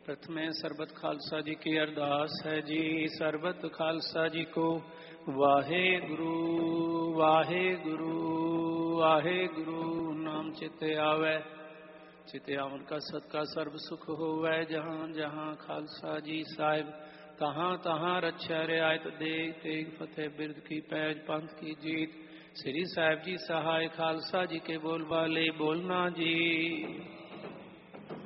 प्रथमे सरबत खालसा जी की अरदास है जी। सरबत खालसा जी को वाहे गुरु वाहे गुरु वाहे गुरु नाम चिते आवे। चिते आवन का सदका सर्ब सुख होवै। जहाँ जहाँ खालसा जी साहिब तहाँ तहाँ रक्षा रियायत दे। तेग फतेह बिरद की पैज पंथ की जीत। श्री साहिब जी सहाय खालसा जी के बोल वाले बोलना जी।